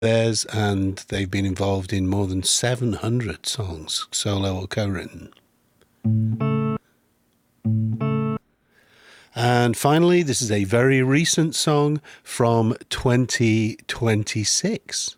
theirs, and they've been involved in more than 700 songs, solo or co-written. And finally, this is a very recent song from 2026.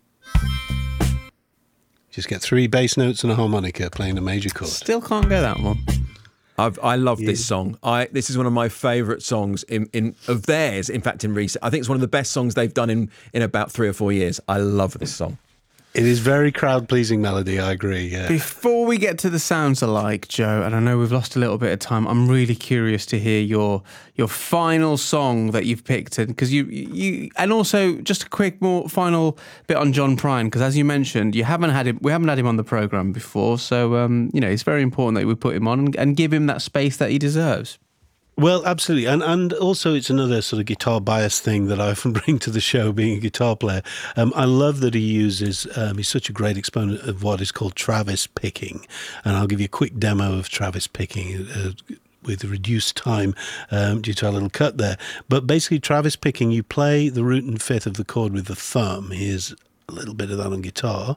Just get 3 bass notes and a harmonica playing a major chord. Still can't get that one. I love this song. This is one of my favourite songs of theirs. In fact, in recent, I think it's one of the best songs they've done in about 3 or 4 years. I love this song. It is very crowd-pleasing melody, I agree, yeah. Before we get to the sounds alike, Joe, and I know we've lost a little bit of time, I'm really curious to hear your final song that you've picked, because you and also just a quick final bit on John Prine, because as you mentioned, we haven't had him on the programme before, so it's very important that we put him on and give him that space that he deserves. Well, absolutely. And also it's another sort of guitar bias thing that I often bring to the show, being a guitar player. I love that he uses, he's such a great exponent of what is called Travis picking. And I'll give you a quick demo of Travis picking with reduced time due to a little cut there. But basically Travis picking, you play the root and fifth of the chord with the thumb. Here's a little bit of that on guitar.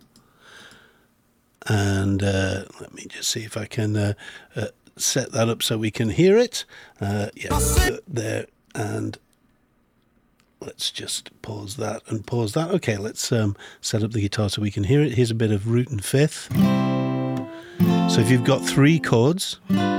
And let me just see if I can... set that up so we can hear it. There, and let's just pause that and pause that. Okay, let's set up the guitar so we can hear it. Here's a bit of root and fifth. So if you've got 3 chords,